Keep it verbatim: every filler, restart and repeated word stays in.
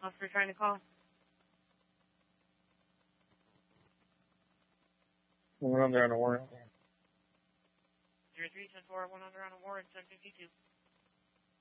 Officer trying to call. We're under on a warrant. Zero three ten four one under on a warrant ten fifty two.